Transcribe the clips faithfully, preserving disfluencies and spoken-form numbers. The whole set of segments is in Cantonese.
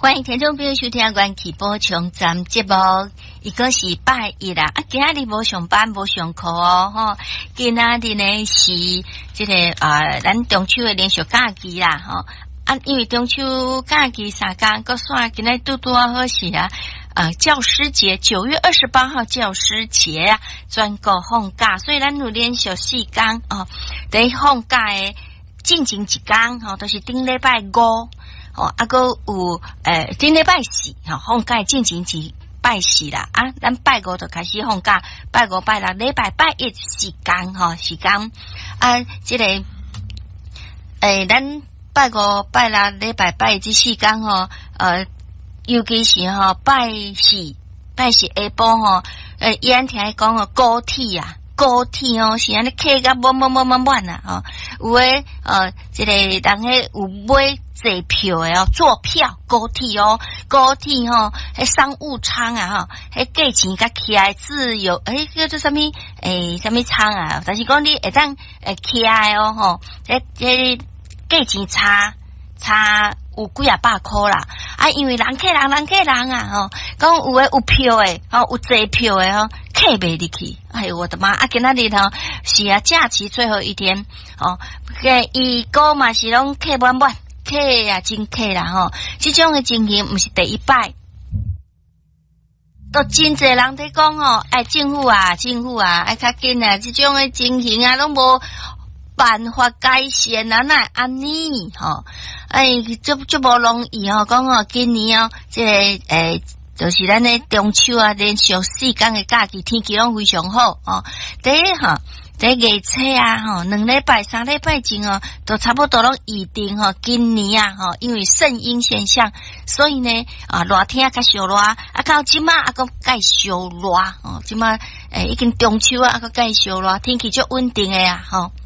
欢迎听众朋友收听元气宝冲站节目，一个是拜一啦，啊，今仔日无上班无上课哦，吼，今仔日呢是这个啊，咱中秋的连续假期啦，吼，啊，因为中秋假期三天，个算今仔拄拄好是啊，呃，教师节九月二十八号教师节啊，全国放假，所以咱有连续四天哦，在放假的进前一天吼，都是顶礼拜五。哦，啊个有诶，顶礼拜四吼放假进前一拜四啦，啊，咱拜五就开始放假，拜五拜六礼拜拜一时间吼时间，啊，这个诶，咱拜五拜六礼拜拜这四天吼，呃，尤其是吼拜四拜四下晡吼，呃，伊安听讲哦，高铁啊。高铁哦，是安尼客甲满满满满满啊！哦，有诶呃，这个人迄有买坐票诶哦，坐票高铁哦，高铁吼，迄商务舱啊吼，迄价钱甲起来自由，诶叫做啥物诶啥物舱啊？但是讲你会当诶起来哦吼，迄迄价钱差差有几啊百块啦，啊，因为人客人人客人啊吼，讲有诶有票诶，吼有坐票诶吼。客袂入去，哎呦我的妈！啊，今仔日吼是啊，假期最后一天哦，个伊个嘛是拢客满满，客啊真客啦吼，这种的情形毋是第一摆，都真侪人在讲吼，哎，政府啊，政府啊，爱较紧啊，这种的情形啊，拢无办法改善啊，那安尼吼，哎，这这无容易吼，讲吼今年哦，这个诶。就是咱的中秋啊，连续四天的假期，天气拢非常好哦。第一哈，第一月初啊，吼，两礼拜、三礼拜前哦，都差不多拢预定吼。今年啊，吼，因为圣婴现象，所以呢啊，热天啊较烧热，啊到即马啊个介烧热哦，即马诶已经中秋啊，啊个介烧热，天气足稳定的啊，吼。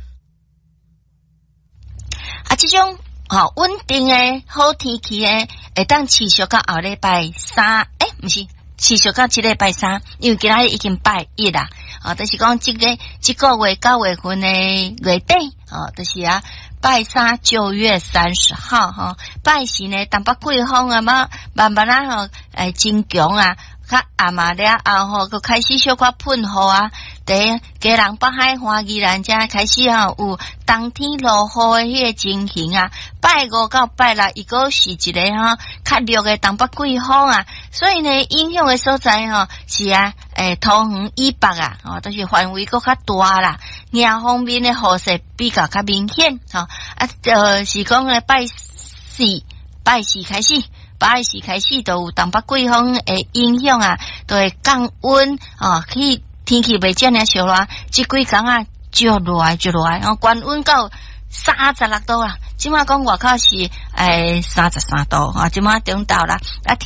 啊，这种。好，稳定诶，好天气诶，会当持续到后礼拜三，诶，毋是持续到即礼拜三，因为今仔日已经拜一啦，啊，就是讲即个即个月九月份诶月底，啊，就是啊拜三九月三十号哈，拜四呢，东北季风啊嘛，慢慢啊吼，诶，真强啊，较暗嘛了后吼，佮开始小可喷雨啊。第一，家人北海花宜兰遮开始吼有冬天落雨诶迄个情形啊，拜五到拜六伊个是一个吼较弱诶东北季风啊，所以呢影响诶所在吼是啊诶桃园以北啊，吼都是范围搁较大啦，另方面诶雨势比较较明显吼啊，呃是讲诶拜四拜四开始。拜四开始都有东北季风诶影响啊，都会降温啊，去天气袂遮尔烧热，即几工啊就热就热，然后高温到三十六度啦，即马讲外口是诶三十三度啊，即马中昼啦啊。